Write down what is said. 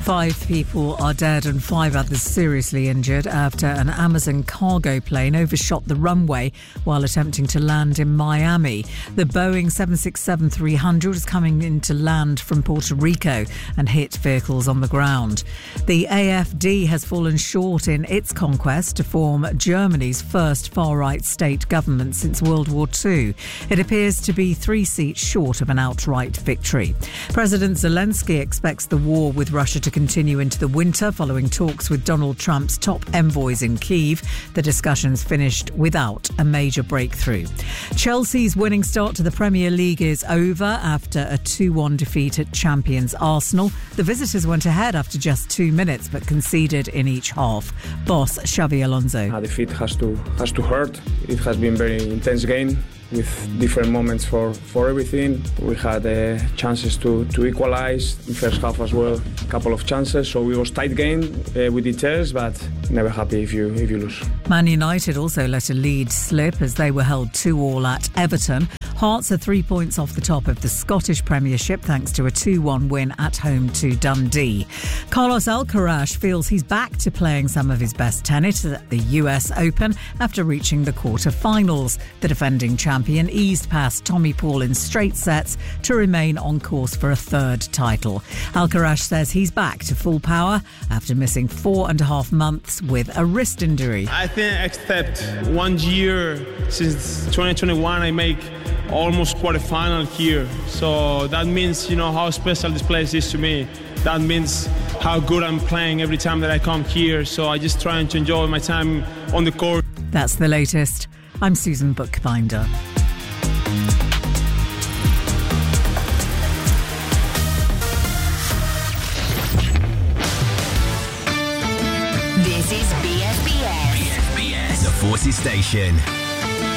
5 people are dead and 5 others seriously injured after an Amazon cargo plane overshot the runway while attempting to land in Miami. The Boeing 767-300 is coming into land from Puerto Rico and hit vehicles on the ground. The AfD has fallen short in its conquest to form Germany's first far-right state government since World War II. It appears to be 3 seats short of an outright victory. President Zelensky expects the war with Russia to continue into the winter following talks with Donald Trump's top envoys in Kyiv. The discussions finished without a major breakthrough. Chelsea's winning start to the Premier League is over after a 2-1 defeat at champions Arsenal. The visitors went ahead after just 2 minutes but conceded in each half. Boss Xabi Alonso. A defeat has to hurt. It has been a very intense game with different moments for everything. We had chances to equalise in first half as well, a couple of chances, so it was tight game with details, but never happy if you lose. Man United also let a lead slip as they were held 2-2 at Everton. Hearts are 3 points off the top of the Scottish Premiership thanks to a 2-1 win at home to Dundee. Carlos Alcaraz feels he's back to playing some of his best tennis at the US Open after reaching the quarter-finals. The defending champion eased past Tommy Paul in straight sets to remain on course for a third title. Alcaraz says he's back to full power after missing 4.5 months with a wrist injury. I think except 1 year since 2021 I make almost quarterfinal here, so that means how special this place is to me. That means how good I'm playing every time that I come here, so I just trying to enjoy my time on the court. That's the latest. I'm Susan Bookbinder. This is BFBS. BFBS, the Forces Station.